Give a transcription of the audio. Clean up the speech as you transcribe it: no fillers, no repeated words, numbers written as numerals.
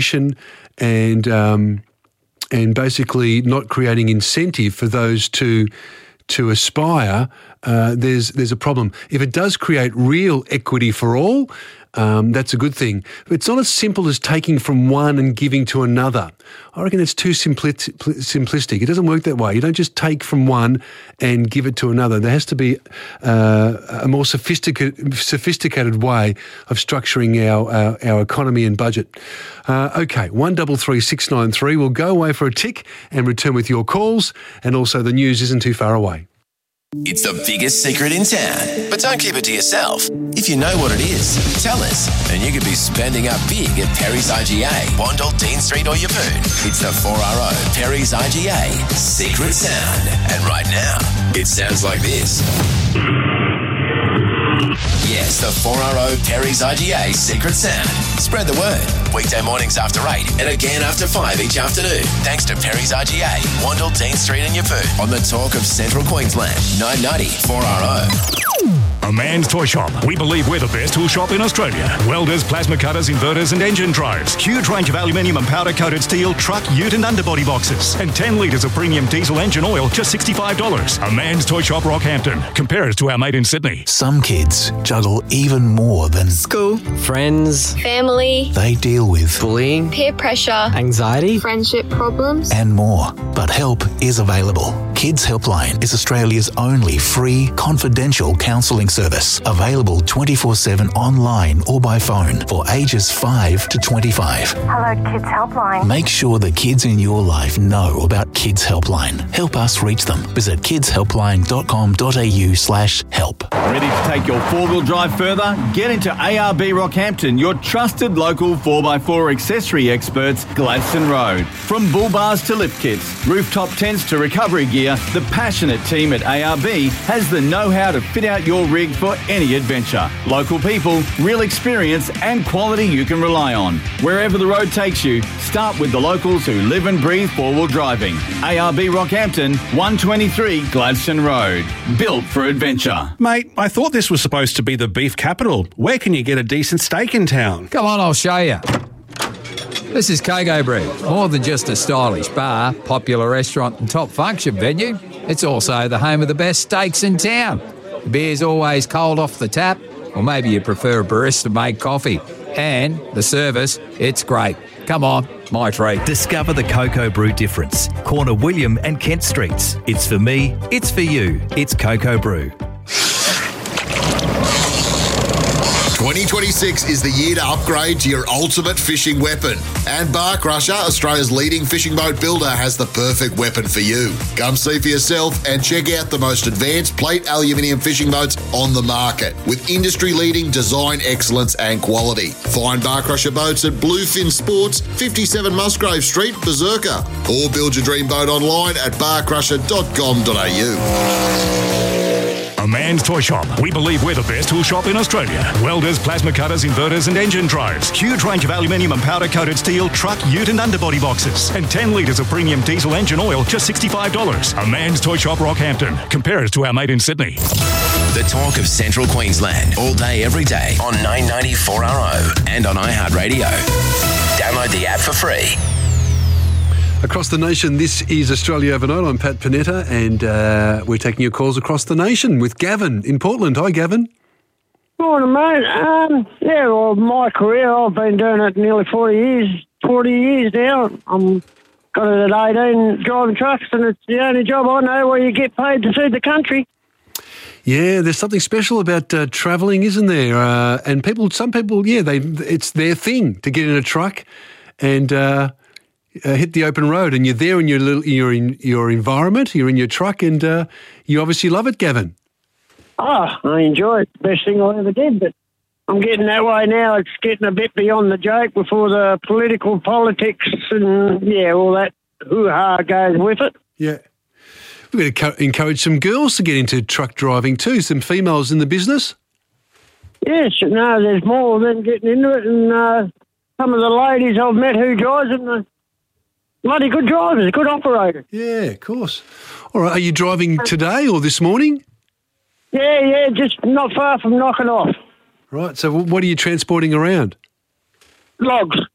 and basically not creating incentive for those to aspire, there's a problem. If it does create real equity for all, that's a good thing. But it's not as simple as taking from one and giving to another. I reckon it's too simplistic. It doesn't work that way. You don't just take from one and give it to another. There has to be a more sophisticated way of structuring our economy and budget. Okay, 133693. We'll go away for a tick and return with your calls, and also the news isn't too far away. It's the biggest secret in town, but don't keep it to yourself. If you know what it is, tell us, and you could be spending up big at Perry's IGA, Wandle, Dean Street or Yeppoon. It's the 4RO Perry's IGA Secret Sound. And right now, it sounds like this. Yes, the 4RO Perry's IGA Secret Sound. Spread the word. Weekday mornings after 8 and again after 5 each afternoon. Thanks to Perry's IGA, Wandle, Dean Street and Yeppoon. On the talk of Central Queensland, 990 4RO. A Man's Toy Shop. We believe we're the best tool shop in Australia. Welders, plasma cutters, inverters and engine drives. Huge range of aluminium and powder-coated steel, truck, ute and underbody boxes. And 10 litres of premium diesel engine oil, just $65. A Man's Toy Shop, Rockhampton. Compare us to our mate in Sydney. Some kids juggle even more than school, friends, family. They deal with bullying, peer pressure, anxiety, friendship problems, and more. But help is available. Kids Helpline is Australia's only free, confidential counselling service. Available 24/7 online or by phone for ages 5 to 25. Hello, Kids Helpline. Make sure the kids in your life know about Kids Helpline. Help us reach them. Visit kidshelpline.com.au/help. Ready to take your four-wheel drive further? Get into ARB Rockhampton, your trusted local 4x4 accessory experts, Gladstone Road. From bull bars to lift kits, rooftop tents to recovery gear, the passionate team at ARB has the know-how to fit out your rig for any adventure. Local people, real experience and quality you can rely on. Wherever the road takes you, start with the locals who live and breathe four-wheel driving. ARB Rockhampton, 123 Gladstone Road. Built for adventure. Mate, I thought this was supposed to be the beef capital. Where can you get a decent steak in town? Come on, I'll show you. This is Coco Brew. More than just a stylish bar, popular restaurant and top function venue, it's also the home of the best steaks in town. The beer's always cold off the tap, or maybe you prefer a barista-made coffee. And the service, it's great. Come on, my treat. Discover the Coco Brew difference. Corner William and Kent Streets. It's for me, it's for you. It's Coco Brew. 2026 is the year to upgrade to your ultimate fishing weapon. And Bar Crusher, Australia's leading fishing boat builder, has the perfect weapon for you. Come see for yourself and check out the most advanced plate aluminium fishing boats on the market with industry-leading design excellence and quality. Find Bar Crusher boats at Bluefin Sports, 57 Musgrave Street, Berserker. Or build your dream boat online at barcrusher.com.au. A Man's Toy Shop. We believe we're the best tool shop in Australia. Welders, plasma cutters, inverters and engine drives. Huge range of aluminium and powder-coated steel, truck, ute and underbody boxes. And 10 litres of premium diesel engine oil, just $65. A Man's Toy Shop, Rockhampton. Compare us to our mate in Sydney. The talk of Central Queensland, all day, every day on 990 4RO and on iHeartRadio. Download the app for free. Across the nation, this is Australia Overnight. I'm Pat Panetta, and we're taking your calls across the nation with Gavin in Portland. Hi, Gavin. Morning, mate. Well, my career, I've been doing it nearly 40 years now. I'm got it at 18 driving trucks, and it's the only job I know where you get paid to feed the country. Yeah, there's something special about travelling, isn't there? And some people, it's their thing to get in a truck and hit the open road, and you're there in you're in your environment, you're in your truck, and you obviously love it, Gavin. Oh, I enjoy it. Best thing I ever did, but I'm getting that way now. It's getting a bit beyond the joke before the politics and, all that hoo-ha goes with it. Yeah. We've got to encourage some girls to get into truck driving too, some females in the business. Yes, no, there's more than getting into it, and some of the ladies I've met who drives them are bloody good drivers, good operators. Yeah, of course. All right, are you driving today or this morning? Yeah, just not far from knocking off. Right, so what are you transporting around? Logs.